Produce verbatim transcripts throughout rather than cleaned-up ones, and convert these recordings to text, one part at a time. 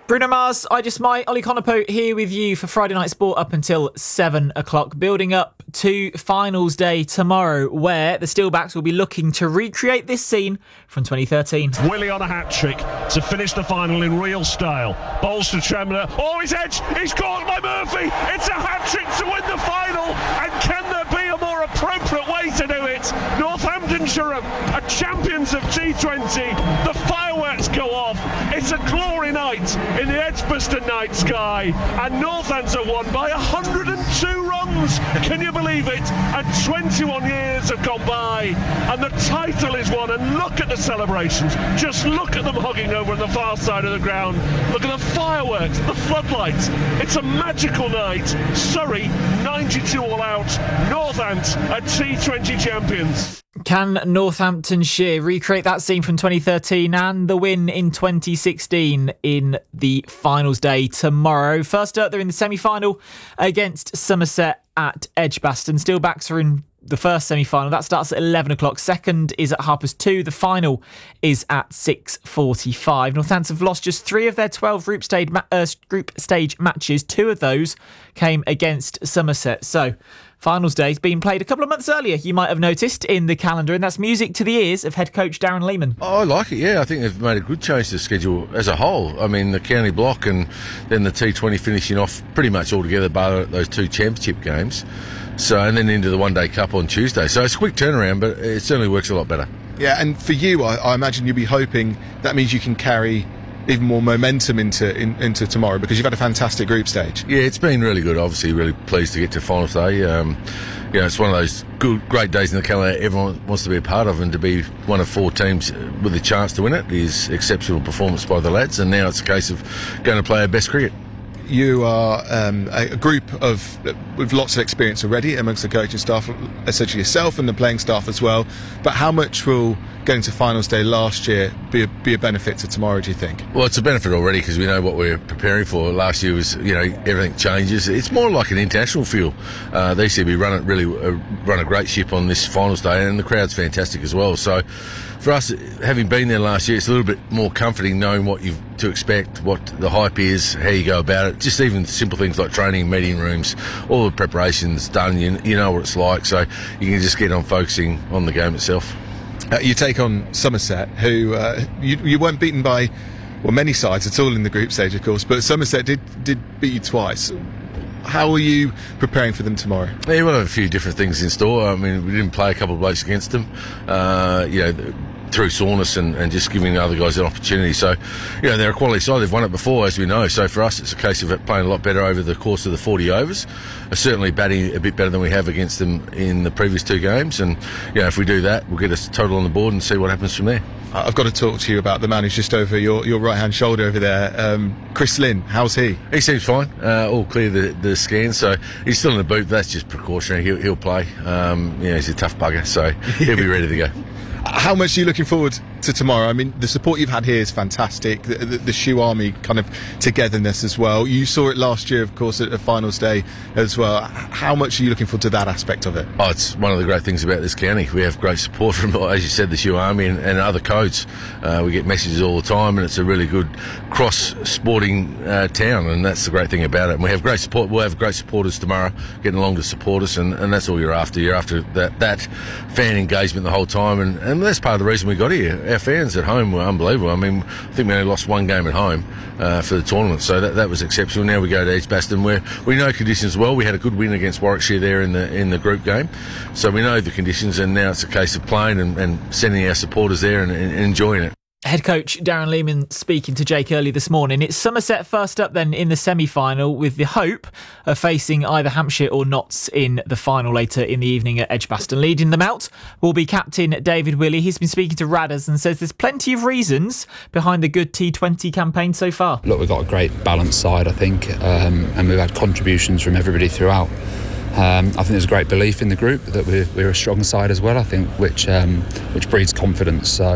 Bruno Mars, I Just Might, Ollie Conapo here with you for Friday Night Sport up until seven o'clock, building up to finals day tomorrow, where the Steelbacks will be looking to recreate this scene from twenty thirteen. Willie on a hat-trick to finish the final in real style. Bowles to Tremler. Oh, he's edge! He's caught by Murphy! It's a hat-trick to win the final! And can there be a more appropriate way to do it? Northamptonshire are champions of T twenty. The fireworks go off. It's a glory night in the Edgbaston night sky, and Northants have won by one hundred two runs. Can you believe it? And twenty-one years have gone by, and the title is won. And look at the celebrations. Just look at them hugging over on the far side of the ground. Look at the fireworks, the floodlights. It's a magical night. Surrey ninety-two all out. Northants are T twenty champions. Can Northamptonshire recreate that scene from twenty thirteen and the win in twenty sixteen in the finals day tomorrow? First up, they're in the semi-final against Somerset at Edgbaston. Steelbacks are in the first semi-final. That starts at eleven o'clock. Second is at half past two. The final is at six forty-five. Northampton have lost just three of their twelve group stage, ma- uh, group stage matches. Two of those came against Somerset. So, finals day has been played a couple of months earlier, you might have noticed, in the calendar, and that's music to the ears of head coach Darren Lehman. Oh, I like it, yeah. I think they've made a good change to the schedule as a whole. I mean, the county block and then the T twenty finishing off pretty much all together, bar those two championship games. So, and then into the one-day cup on Tuesday. So it's a quick turnaround, but it certainly works a lot better. Yeah, and for you, I, I imagine you'll be hoping that means you can carry even more momentum into in, into tomorrow, because you've had a fantastic group stage. Yeah, it's been really good. Obviously, really pleased to get to finals day. Um, you know, it's one of those good, great days in the calendar everyone wants to be a part of, and to be one of four teams with a chance to win it is exceptional performance by the lads. And now it's a case of going to play our best cricket. You are um, a group of with lots of experience already amongst the coaching staff, essentially yourself and the playing staff as well. But how much will getting to finals day last year be a, be a benefit to tomorrow, do you think? Well, it's a benefit already because we know what we're preparing for. Last year was, you know, everything changes. It's more like an international feel. Uh, they seem to be running really uh, run a great ship on this finals day, and the crowd's fantastic as well. So, for us, having been there last year, it's a little bit more comforting knowing what you've to expect, what the hype is, how you go about it. Just even simple things like training, meeting rooms, all the preparations done. You, you know what it's like, so you can just get on focusing on the game itself. Uh, you take on Somerset, who uh, you, you weren't beaten by, well, many sides at all in the group stage, of course, but Somerset did did beat you twice. How are you preparing for them tomorrow? Yeah, we'll have a few different things in store. I mean, we didn't play a couple of blokes against them, uh, you know, through soreness and, and just giving the other guys an opportunity. So, you know, they're a quality side. They've won it before, as we know. So for us, it's a case of it playing a lot better over the course of the forty overs. Uh, certainly batting a bit better than we have against them in the previous two games. And, you know, if we do that, we'll get a total on the board and see what happens from there. I've got to talk to you about the man who's just over your, your right-hand shoulder over there, um, Chris Lynn. How's he? He seems fine. Uh, all clear the, the scan, so he's still in the boot. That's just precautionary. He'll, he'll play. Um, you know, he's a tough bugger, so he'll be ready to go. How much are you looking forward to tomorrow? I mean, the support you've had here is fantastic. The, the, the Shoe Army kind of togetherness as well. You saw it last year, of course, at the finals day as well. How much are you looking forward to that aspect of it? Oh, it's one of the great things about this county. We have great support from, as you said, the Shoe Army and, and other codes. Uh, we get messages all the time, and it's a really good cross-sporting uh, town, and that's the great thing about it. And we have great support. We'll have great supporters tomorrow getting along to support us, and, and that's all you're after. You're after that, that fan engagement the whole time, and, and that's part of the reason we got here. Our fans at home were unbelievable. I mean, I think we only lost one game at home uh, for the tournament, so that, that was exceptional. Now we go to Edgbaston, where we know conditions well. We had a good win against Warwickshire there in the in the group game, so we know the conditions, and now it's a case of playing and, and sending our supporters there and, and enjoying it. Head coach Darren Lehman speaking to Jake early this morning. It's Somerset first up then in the semi-final, with the hope of facing either Hampshire or Notts in the final later in the evening at Edgbaston. Leading them out will be captain David Willey. He's been speaking to Radders and says there's plenty of reasons behind the good T twenty campaign so far. Look, we've got a great balanced side, I think, um, and we've had contributions from everybody throughout. Um, I think there's a great belief in the group that we're, we're a strong side as well, I think, which um, which breeds confidence. So,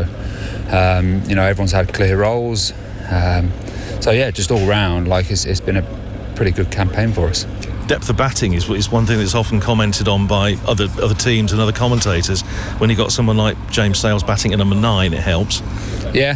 um, you know, everyone's had clear roles. Um, so, yeah, just all round, like, it's, it's been a pretty good campaign for us. Depth of batting is, is one thing that's often commented on by other other teams and other commentators. When you've got someone like James Sales batting at number nine, it helps. Yeah,